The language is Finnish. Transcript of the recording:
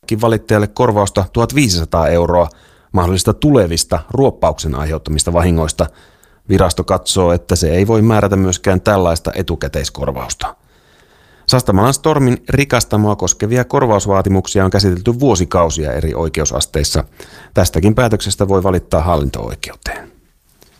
valittajalle korvausta 1 500 euroa mahdollisista tulevista ruoppauksen aiheuttamista vahingoista. Virasto katsoo, että se ei voi määrätä myöskään tällaista etukäteiskorvausta. Sastamalan Stormin rikastamoa koskevia korvausvaatimuksia on käsitelty vuosikausia eri oikeusasteissa. Tästäkin päätöksestä voi valittaa hallinto-oikeuteen.